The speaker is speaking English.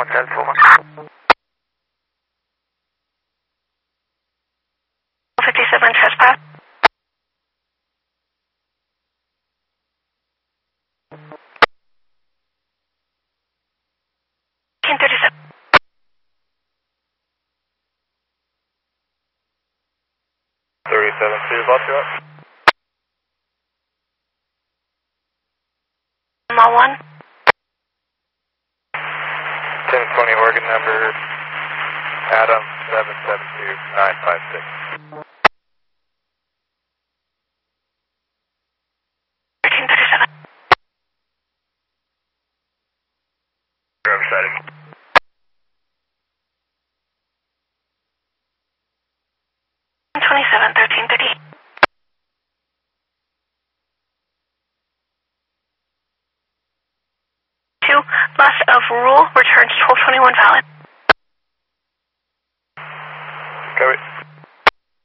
Hotel Puma. 57 trespass. Team 37. 37-2, boss you up. Mall 1. 1020 Oregon number, Adam 772956. 1337. Riverside. 27, 1330. Two, loss of rule, returns 1221 valid. Copy.